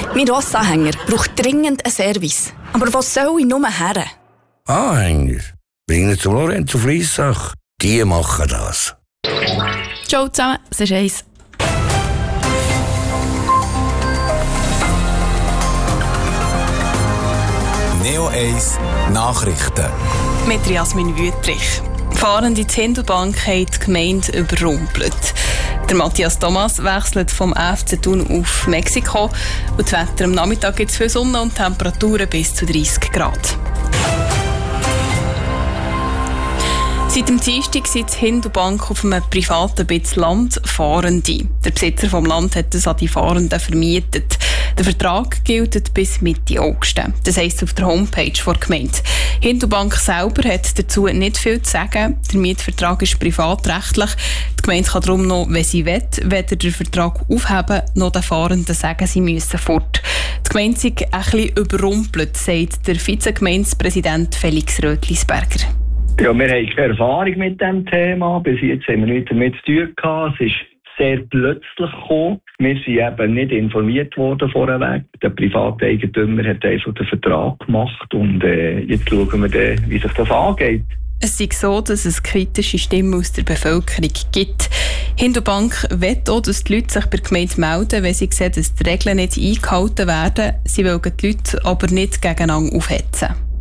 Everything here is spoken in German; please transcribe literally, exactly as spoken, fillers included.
Mein Rossanhänger braucht dringend einen Service. Aber wo soll ich nur her? Anhänger? Bringen zum Lorenzo Fliessach. Die machen das. Ciao zusammen, es ist eins. Neo eins Nachrichten. Mit Jasmin Wüttrich. Fahrende die Hindelbank haben die Gemeinde überrumpelt. Der Matthias Thomas wechselt vom F C Thun auf Mexiko und das Wetter am Nachmittag gibt es viel Sonne und Temperaturen bis zu dreißig Grad. Seit dem Dienstag sind die Hindelbank auf einem privaten Stück Land Fahrende. Der Besitzer des Landes hat es an die Fahrenden vermietet. Der Vertrag gilt bis Mitte August. Das heisst auf der Homepage der Gemeinde. Hindelbank selber hat dazu nicht viel zu sagen. Der Mietvertrag ist privatrechtlich. Die Gemeinde kann darum noch, wenn sie will, weder den Vertrag aufheben, noch den Fahrenden sagen, sie müssen fort. Die Gemeinde ist ein bisschen überrumpelt, sagt der Vizegemeindepräsident Felix Rötlisberger. Ja, wir haben keine Erfahrung mit diesem Thema. Bis jetzt haben wir nichts damit zu tun gehabt. Es ist sehr plötzlich gekommen. Wir sind eben nicht informiert worden vorweg. Der Privateigentümer hat einfach den Vertrag gemacht und äh, jetzt schauen wir dann, wie sich das angeht. Es ist so, dass es kritische Stimmen aus der Bevölkerung gibt. Hindelbank will auch, dass die Leute sich bei der Gemeinde melden, wenn sie sehen, dass die Regeln nicht eingehalten werden. Sie wollen die Leute aber nicht gegeneinander aufhetzen.